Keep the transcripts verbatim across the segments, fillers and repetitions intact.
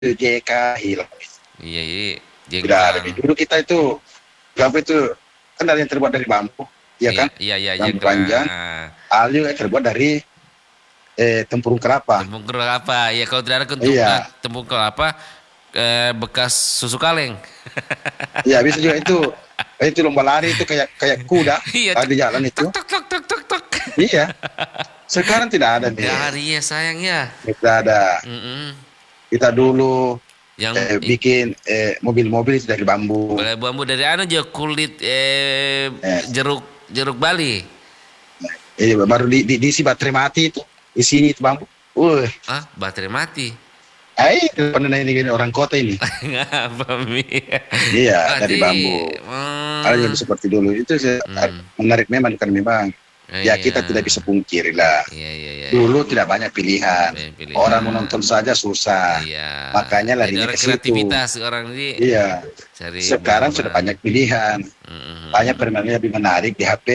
J K hilang. Iya, iya. Tidak ada. Jengkang. Dulu kita itu bambu itu kan ada yang terbuat dari bambu, ya Iya, kan? iya, iya, Bambu jengkang. panjang. Ah, Ada juga yang terbuat dari eh, tempurung kelapa. Tepung kelapa. Ya kalau tidak ada kentung, eh, Iya, tepung kelapa, eh, bekas susu kaleng. iya bisa juga itu. Itu lomba lari itu kayak kayak kuda Iya, ada tuk, di jalan itu. tuk, tuk, tuk, tuk, tuk, tuk. Iya. Sekarang tidak ada nih. Dari ya sayang ya. Kita ada. Mm-mm. Kita dulu Yang eh, i- bikin eh, mobil-mobil itu dari bambu. Balai bambu dari anu aja kulit eh, Eh, jeruk jeruk Bali. eh, baru di, di, diisi baterai mati itu. Isinya itu bambu. Wih, Ah, baterai mati. eh, itu pernah ini gini, orang kota ini. Ngapa Mi? Iya, Ah, dari di, bambu. Ada hmm, juga seperti dulu. Itu se- hmm, menarik memang kan memang. Ya iya, kita tidak bisa pungkiri lah. iya, iya, iya, iya. Dulu tidak banyak pilihan. Banyak Orang pilihan. menonton saja susah. Iya. Makanya Jadi larinya orang ke situ. kreativitas orang ini Iya. cari Sekarang sudah barang-barang. banyak pilihan. Mm, Banyak permainan lebih menarik di H P.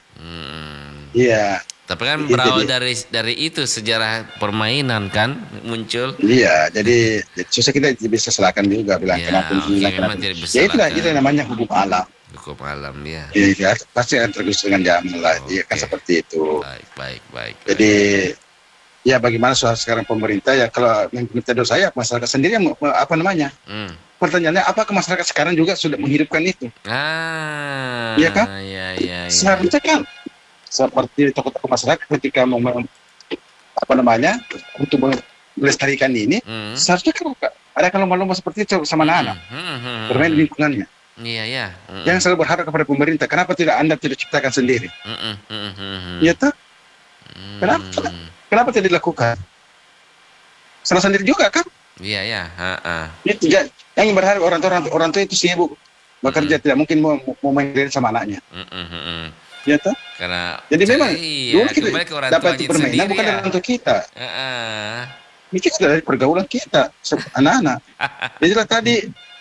mm. Iya. Tapi kan Jadi, berawal dari dari itu sejarah permainan kan muncul. iya. Jadi susah kita bisa salahkan juga bilang kenapa Ya, oke hilang, memang kenapa. tidak Ya itulah itu disalahkan. yang namanya hukum alam. Cukup malam ya. Ya, ya, pasti akan tergerus dengan zaman lah. Iya kan Oke. seperti itu. Baik, baik, baik. Jadi ya bagaimana soal sekarang pemerintah ya kalau yang pemerintah dosa saya masyarakat sendiri yang apa namanya Hmm. pertanyaannya apakah masyarakat sekarang juga sudah menghidupkan itu. Ah, Iya kan? iya, iya, iya. Seharusnya kan seperti tokoh-tokoh masyarakat ketika mau mem- apa namanya untuk melestarikan ini Hmm. seharusnya kan ada kan lomba-lomba seperti itu sama anak-anak Hmm, hmm, hmm, bermain hmm. di lingkungannya. Iya, ya. Hmm, Jangan selalu berharap kepada pemerintah. Kenapa tidak Anda tidak ciptakan sendiri? hmm, hmm, hmm, hmm, hmm. Ya toh? Hmm. Kenapa? Kenapa tidak dilakukan? Salah sendiri juga kan? Iya, ya. Ah, ah. Itu ya, yang berharap orang tua orang, orang tua itu sibuk bekerja, tidak mungkin mau mau main game sama anaknya. Hmm, hmm, hmm, hmm. Ya toh? Karena Jadi memang iya, dulu kita kembali ke orang dapat tuanya itu permainan sendiri bukan ya. dari orang tua kita. Ah, ah. Ini kita dari pergaulan kita se- anak-anak. Jadilah tadi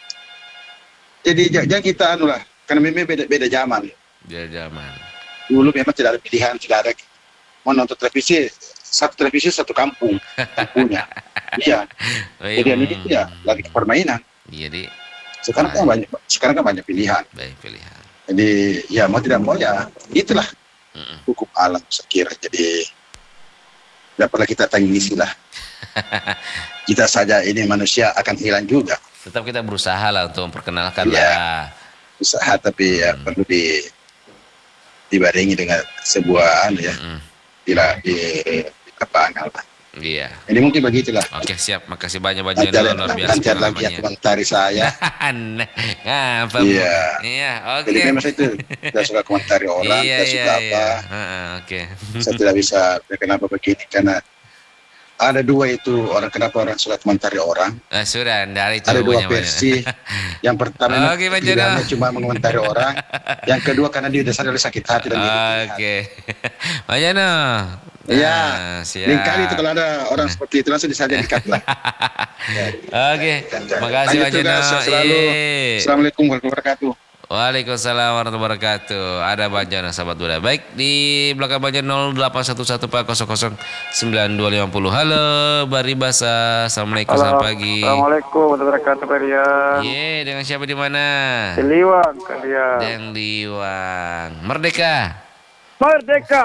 jadi j- jangan kita anu lah karena memang beda beda zaman. Dia zaman. Dulu memang tidak ada pilihan, tidak ada mau nonton televisi satu televisi satu kampung punya. Iya. Oh, Jadi iya, ini itu ya lagi ke permainan. Iya, di Sekarang kan banyak sekarang kan banyak pilihan. baik pilihan. Jadi ya mau tidak mau ya itulah Mm-mm. hukum alam saya kira. Jadi dapatlah kita tangisi lah. Kita saja ini manusia akan hilang juga. Tetap kita berusaha lah untuk memperkenalkan Iya. lah. Usaha tapi ya Hmm. perlu di dibarengi dengan sebuah anu ya, Mm-mm. tidak di, di lapangan lah. Iya. Jadi mungkin begitulah. Oke, siap. Makasih banyak Nanti banyak ada luar biasa nanti ada lagi yang pengalamannya. komentari saya. Ngapa? Iya. Iya, oke. Jadi memang saya itu tidak suka komentari orang, Iya, tidak iya, suka iya. apa. Heeh, oke. Saya tidak bisa ya, kenapa begini karena ada dua itu orang kenapa orang suka komentari orang. Ah, sudah, dari itu Ada dua punya versi. Yang pertama Oke, Pak Jono. pilihannya cuma mengomentari orang. Yang kedua karena dia dasarnya sakit hati dan dia dilihat. Oke. Pak Jono. Iya. Nah, siap. Lain kali itu kalau ada orang seperti itu langsung disaja dikat lah. Oke. Makasih Pak Lanjut Jono. tugas, selalu. Iya. Assalamualaikum warahmatullahi wabarakatuh. Waalaikumsalam warahmatullahi wabarakatuh. Ada Bang Jono sahabat muda. Baik di belakang Bang Jono nol delapan satu satu empat nol nol sembilan dua lima nol. Halo Bari Basa. Assalamualaikum Halo, selamat pagi. Assalamualaikum warahmatullahi wabarakatuh kalian. Ye, dengan siapa di mana? Siliwang kalian. Deng Liwang. Merdeka. Merdeka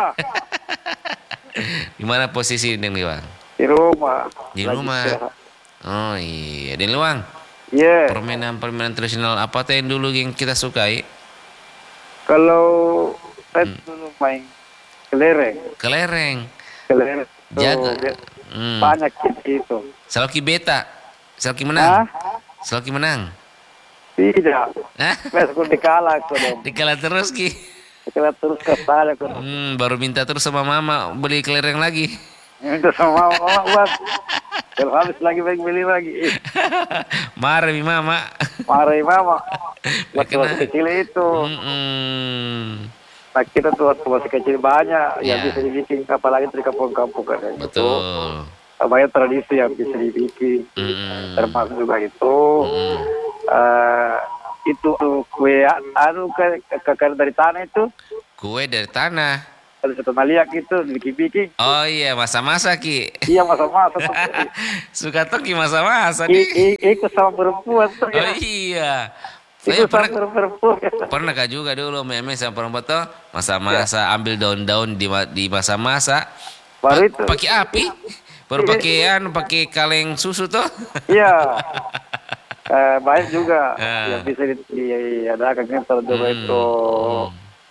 Di mana posisi Deng Liwang? di rumah. Di Lagi rumah. istirahat. Oh iya, Deng Liwang. Iya. Permainan-permainan tradisional apa tuh yang dulu yang kita sukai? Kalau saya Hmm. dulu main kelereng, Kelereng. kelereng tuh Jaga. biar- Hmm. banyak gitu. Salki beta. Salki Hah? menang. Salki menang. Tidak. Hah? Mas aku dikalah aku dong. Dikalah terus Ki. Kita terus ke sana aku dong. Hmm, baru minta terus sama mama beli kelereng lagi. Minta sama mama buat. Kalau habis lagi baik beli lagi. Ih, Marah mi mama. marahin mama. Waktu Kena. masih kecil itu. Mm-mm. Nah kita tuh waktu masih kecil banyak yang Ya. bisa dibikin apalagi dari kampung-kampung kan ya, gitu. Betul. Banyak tradisi yang bisa dibikin. Mm-mm. Termasuk juga itu Mm-mm. eh, itu tuh kue anu ke, ke, ke dari tanah itu Kue dari tanah. kalau kita lihat itu bikin-bikin. Oh iya, masa-masa Ki. Iya masa-masa tuh. Suka tuh Ki masa-masa I, nih. i, ikut sama perempuan tuh Oh ya. iya. Ikut Saya sama pernah perempuan. pernah kak juga dulu meme sama perempuan tuh masa-masa ambil daun-daun di ma- di masa-masa Baru Pa- itu. pakai api, baru pakai anu pakai kaleng susu tuh. Iya. Eh, banyak juga Ah. yang bisa di- diadakan kan kalau juga Hmm, itu hmm.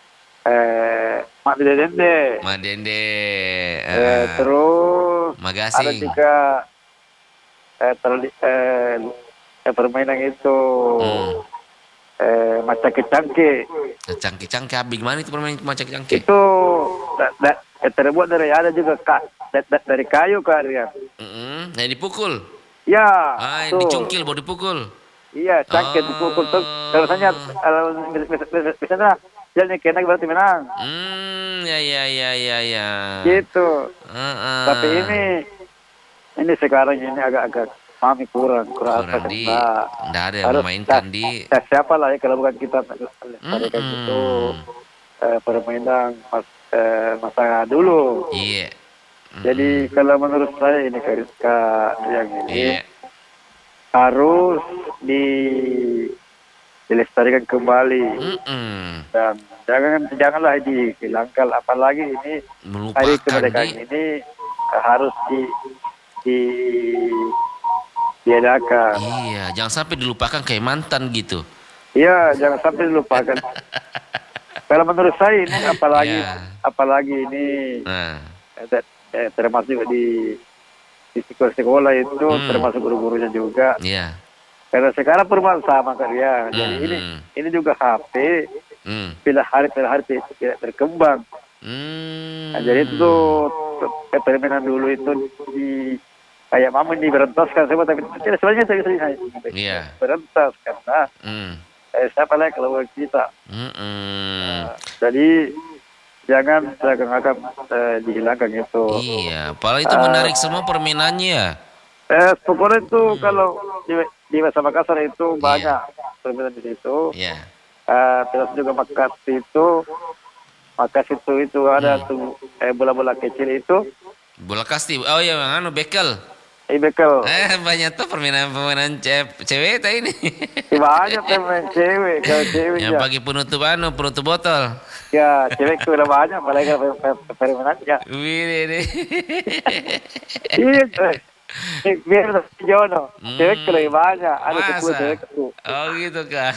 eh mak dede Madende, eh, ah, terus ada Magasing. juga eh, terli, eh, eh, permainan itu Hmm. eh, macam kecangke Cangkih-cangkih, abis gimana itu permainan macam cangkih? itu da, da, eh, terbuat dari ada juga kak da, da, dari kayu karya Mm-mm. Nah dipukul, ya ah tuh dicungkil baru dipukul. iya cangke Oh. dipukul tuh kalau misalnya kalau misalnya misalnya jalan kena berarti menang Hmm, ya ya ya ya ya. gitu. Heeh. Tapi ini ini sekarang ini agak-agak mami kurang kurang apa kurang di, nah, nggak ada yang harus memainkan nah, di. nah, siapa lah ya kalau bukan kita mereka Mm-mm. gitu eh, permainan mas, eh, masa dulu. Iya. Jadi kalau menurut saya ini Kariska yang ini Iya. harus di dilestarikan kembali Mm-mm. dan jangan janganlah dihilangkan apalagi ini hari Melupakan kemerdekaan di. ini eh, harus di di diadakan. Iya, jangan sampai dilupakan kayak mantan gitu. Iya, jangan sampai dilupakan. Kalau menurut saya ini apalagi Iya. apalagi ini Nah, eh, te- eh, termasuk juga di di sekolah-sekolah itu Hmm. termasuk guru-gurunya juga. iya. Karena sekarang perumahan sama kan ya. Jadi Hmm, ini hmm. ini juga H P Hmm. bila hari per hari ti- tidak berkembang. Hmm. Nah, jadi itu tuh, permainan dulu itu di kayak mama diberentaskan semua tapi tidak sebenarnya saya saya Iya. berentas karena Hmm. eh, siapa lagi kalau kita. Mm-mm. Jadi jangan seakan-akan eh, dihilangkan itu. Iya, padahal itu menarik semua permainannya ya. Eh, pokoknya itu kalau di, di masa Makassar itu banyak permainan di situ. Iya. Eh, terus juga Makas itu, Makas itu itu ada tuh eh, bola-bola kecil itu, Bola kasti. Oh iya, yang anu bekel. eh bekel. Eh, banyak tuh permainan-permainan ce- cewek tadi ini. Banyak pemain cewek, kalau cewek Yang ya. pakai penutup anu, penutup botol. Ya, cewek itu udah banyak, apalagi kalau per- per- permainannya. Wih, deh. Iya, eh. Eh, biar Jono, cewek itu lebih banyak, ada sepuluh Masa? cewek itu. Oh gitu kak.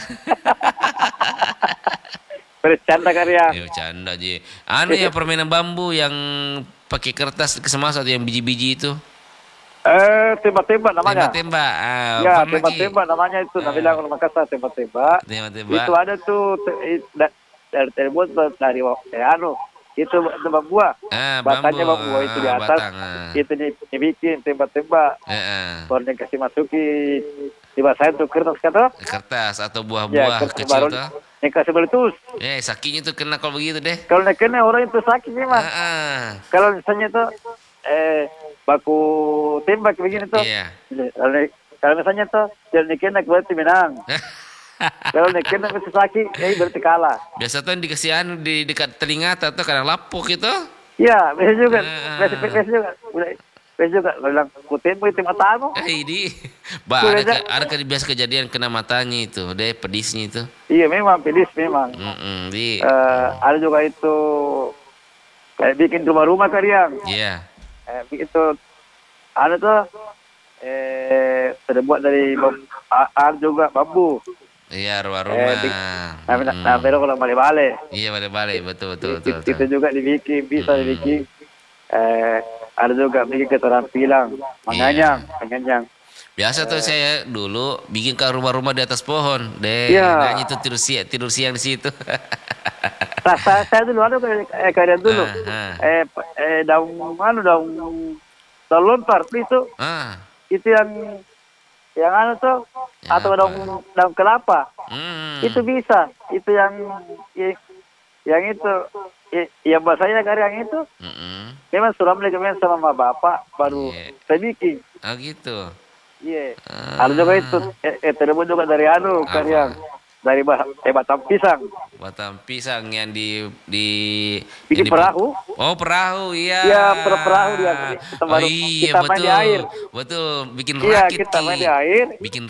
Bercanda karya. Ya bercanda aja. Anu ya permainan bambu yang pakai kertas kesemas atau yang biji-biji itu. Eh, tembak-tembak namanya. Tembak-tembak. Ah, Ya, apa lagi? tembak-tembak namanya itu. Nah, bilang orang Makassar tembak-tembak. Tembak-tembak. Itu ada tuh te- i- da- dari terbuat dari eh, anu itu tembak buah. Ah, Batanya bambu. bambu buah itu di Ah, atas. batang, ah. Itu di- dibikin tembak-tembak. Eh, eh. Baru dikasih masuki di basahin tuh kertas kata. Kertas atau Ya, buah-buah kertas kecil baru tuh. dikasih meletus. Eh, sakinya tuh kena kalau begitu deh. Kalau nak kena orang itu sakit memang. Ah, ah. Kalau misalnya tuh eh baku tembak begini tuh. Iya. Kalau kalau misalnya tuh jangan kena berarti menang. Kalau nak kena mesti sakit, eh berarti kalah. Biasa tuh yang dikasih anu di dekat telinga atau kadang lapuk itu. Iya, biasa juga. Ah. Biasa, biasa juga. Udah, biasa juga. Kalau bilang kutin mau itu matamu. Eh, ini. Bah, ada, ke, ada ke, biasa kejadian kena matanya itu, deh pedisnya itu. Iya, memang pedis memang. Mm-mm, di. Eh, ada juga itu kayak bikin rumah-rumah kalian. Iya. Eh, bikin itu ada tuh eh terbuat dari bam- a- ada juga bambu. Iya, Eh, rumah-rumah. di- Nah, nah, Mm-mm. nah, baru kalau balik-balik. Iya, balik-balik, betul, betul, Itu, betul. itu betul. juga dibikin, bisa Hmm. dibikin. Eh, ada juga bikin keterampilan, menganyang, menganyang. Biasa tuh saya dulu bikin ke rumah-rumah di atas pohon, deh. Iya. Nah, itu tidur siang, tidur siang di situ. Nah, saya, saya dulu ada kayak eh, kalian dulu. Ah, ah. Eh, p- eh daun mana daun daun lontar itu ah, itu yang yang anu tuh Ya, atau apa? daun daun kelapa hmm. itu bisa itu yang yang, yang itu i- yang bahasanya karya yang itu Mm-mm. memang suram lagi sama mama bapak baru Iya. saya bikin Oh gitu. iya Ah. ada juga itu eh, eh terbuat juga dari anu Apa? karya dari bah eh, batang pisang. Batang pisang yang di di Bikin yang di- perahu. Oh, perahu, iya. Iya, per- perahu dia. Kita Oh baru iya, kita main di betul. air. Betul, bikin Iya, rakit kita Ki. main di air. Bikin